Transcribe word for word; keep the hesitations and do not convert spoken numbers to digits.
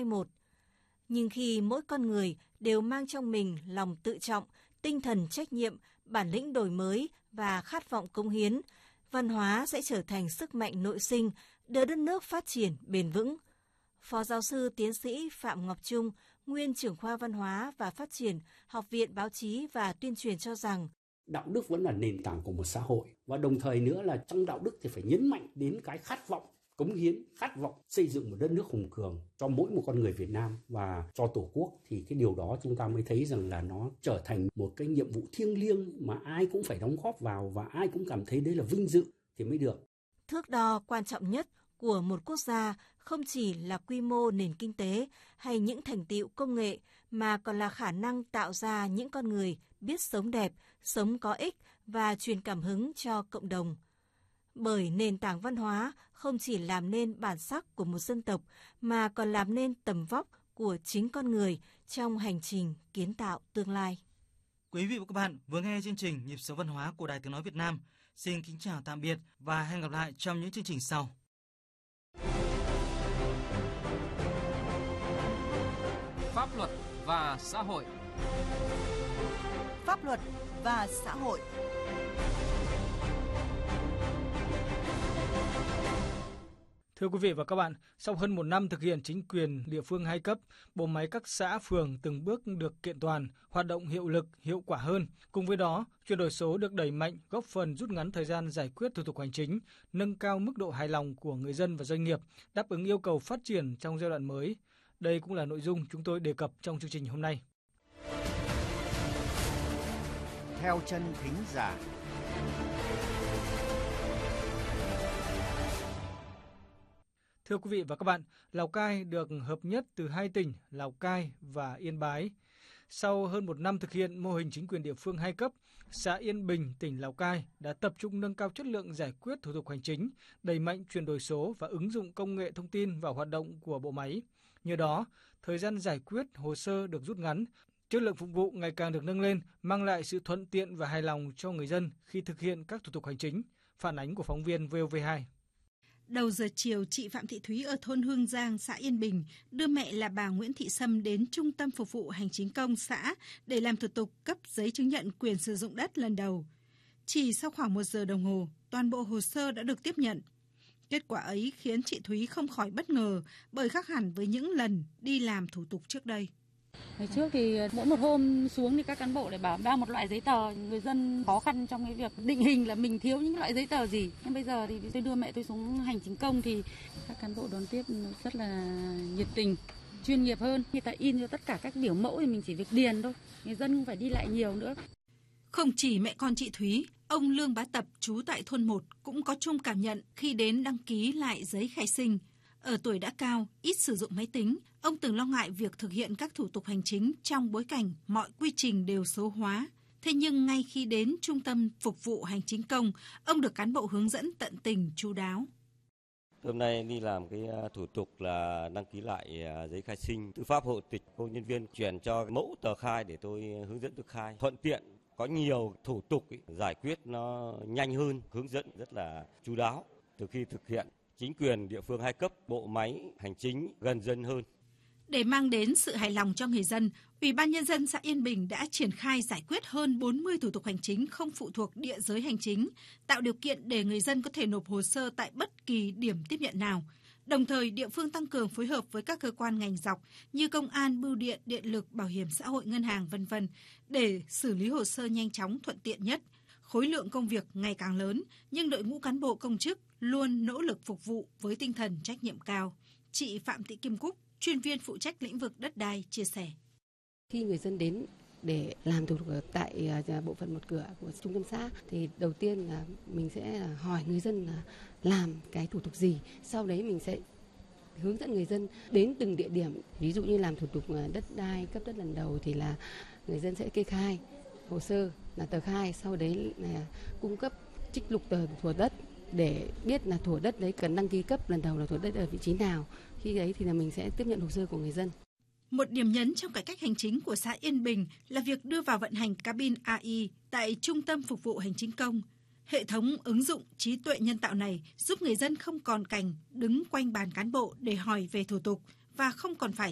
mai một. Nhưng khi mỗi con người đều mang trong mình lòng tự trọng, tinh thần trách nhiệm, bản lĩnh đổi mới và khát vọng cống hiến, văn hóa sẽ trở thành sức mạnh nội sinh, đưa đất nước phát triển bền vững. Phó giáo sư tiến sĩ Phạm Ngọc Trung, nguyên trưởng khoa Văn hóa và Phát triển, Học viện Báo chí và Tuyên truyền cho rằng đạo đức vẫn là nền tảng của một xã hội, và đồng thời nữa là trong đạo đức thì phải nhấn mạnh đến cái khát vọng cống hiến, khát vọng xây dựng một đất nước hùng cường cho mỗi một con người Việt Nam và cho Tổ quốc. Thì cái điều đó chúng ta mới thấy rằng là nó trở thành một cái nhiệm vụ thiêng liêng mà ai cũng phải đóng góp vào và ai cũng cảm thấy đấy là vinh dự thì mới được. Thước đo quan trọng nhất của một quốc gia không chỉ là quy mô nền kinh tế hay những thành tựu công nghệ, mà còn là khả năng tạo ra những con người biết sống đẹp, sống có ích và truyền cảm hứng cho cộng đồng. Bởi nền tảng văn hóa không chỉ làm nên bản sắc của một dân tộc, mà còn làm nên tầm vóc của chính con người trong hành trình kiến tạo tương lai. Quý vị và các bạn vừa nghe chương trình Nhịp sống văn hóa của Đài Tiếng nói Việt Nam. Xin kính chào tạm biệt và hẹn gặp lại trong những chương trình sau. Pháp luật và xã hội. Pháp luật và xã hội. Thưa quý vị và các bạn, sau hơn một năm thực hiện chính quyền địa phương hai cấp, bộ máy các xã phường từng bước được kiện toàn, hoạt động hiệu lực, hiệu quả hơn. Cùng với đó, chuyển đổi số được đẩy mạnh, góp phần rút ngắn thời gian giải quyết thủ tục hành chính, nâng cao mức độ hài lòng của người dân và doanh nghiệp, đáp ứng yêu cầu phát triển trong giai đoạn mới. Đây cũng là nội dung chúng tôi đề cập trong chương trình hôm nay. Theo chân thính giả. Thưa quý vị và các bạn, Lào Cai được hợp nhất từ hai tỉnh Lào Cai và Yên Bái. Sau hơn một năm thực hiện mô hình chính quyền địa phương hai cấp, xã Yên Bình, tỉnh Lào Cai đã tập trung nâng cao chất lượng giải quyết thủ tục hành chính, đẩy mạnh chuyển đổi số và ứng dụng công nghệ thông tin vào hoạt động của bộ máy. Nhờ đó, thời gian giải quyết hồ sơ được rút ngắn, chất lượng phục vụ ngày càng được nâng lên, mang lại sự thuận tiện và hài lòng cho người dân khi thực hiện các thủ tục hành chính. Phản ánh của phóng viên vê o vê hai. Đầu giờ chiều, chị Phạm Thị Thúy ở thôn Hương Giang, xã Yên Bình đưa mẹ là bà Nguyễn Thị Sâm đến Trung tâm Phục vụ Hành chính công xã để làm thủ tục cấp giấy chứng nhận quyền sử dụng đất lần đầu. Chỉ sau khoảng một giờ đồng hồ, toàn bộ hồ sơ đã được tiếp nhận. Kết quả ấy khiến chị Thúy không khỏi bất ngờ bởi khác hẳn với những lần đi làm thủ tục trước đây. Ngày trước thì mỗi một hôm xuống thì các cán bộ lại bảo ba một loại giấy tờ, người dân khó khăn trong cái việc định hình là mình thiếu những loại giấy tờ gì. Nhưng bây giờ thì tôi đưa mẹ tôi xuống hành chính công thì các cán bộ đón tiếp rất là nhiệt tình, chuyên nghiệp hơn. Người ta in cho tất cả các biểu mẫu thì mình chỉ việc điền thôi, người dân không phải đi lại nhiều nữa. Không chỉ mẹ con chị Thúy, ông Lương Bá Tập trú tại thôn một cũng có chung cảm nhận khi đến đăng ký lại giấy khai sinh. Ở tuổi đã cao, ít sử dụng máy tính, ông từng lo ngại việc thực hiện các thủ tục hành chính trong bối cảnh mọi quy trình đều số hóa. Thế nhưng ngay khi đến Trung tâm Phục vụ Hành chính công, ông được cán bộ hướng dẫn tận tình chu đáo. Hôm nay đi làm cái thủ tục là đăng ký lại giấy khai sinh, tư pháp hộ tịch, cô nhân viên chuyển cho mẫu tờ khai để tôi hướng dẫn tôi khai, thuận tiện. Có nhiều thủ tục ý, giải quyết nó nhanh hơn, hướng dẫn rất là chu đáo. Từ khi thực hiện chính quyền địa phương hai cấp, bộ máy hành chính gần dân hơn. Để mang đến sự hài lòng cho người dân, Ủy ban Nhân dân xã Yên Bình đã triển khai giải quyết hơn bốn mươi thủ tục hành chính không phụ thuộc địa giới hành chính, tạo điều kiện để người dân có thể nộp hồ sơ tại bất kỳ điểm tiếp nhận nào. Đồng thời, địa phương tăng cường phối hợp với các cơ quan ngành dọc như công an, bưu điện, điện lực, bảo hiểm xã hội, ngân hàng, vân vân để xử lý hồ sơ nhanh chóng, thuận tiện nhất. Khối lượng công việc ngày càng lớn, nhưng đội ngũ cán bộ công chức luôn nỗ lực phục vụ với tinh thần trách nhiệm cao. Chị Phạm Thị Kim Cúc, chuyên viên phụ trách lĩnh vực đất đai, chia sẻ. Khi người dân đến để làm thủ tục tại bộ phận một cửa của trung tâm xã thì đầu tiên là mình sẽ hỏi người dân là làm cái thủ tục gì, sau đấy mình sẽ hướng dẫn người dân đến từng địa điểm. Ví dụ như làm thủ tục đất đai cấp đất lần đầu thì là người dân sẽ kê khai hồ sơ là tờ khai, sau đấy là cung cấp trích lục tờ thửa đất để biết là thửa đất đấy cần đăng ký cấp lần đầu là thửa đất ở vị trí nào. Khi đấy thì là mình sẽ tiếp nhận hồ sơ của người dân. Một điểm nhấn trong cải cách hành chính của xã Yên Bình là việc đưa vào vận hành cabin a i tại Trung tâm Phục vụ Hành chính công. Hệ thống ứng dụng trí tuệ nhân tạo này giúp người dân không còn cảnh đứng quanh bàn cán bộ để hỏi về thủ tục và không còn phải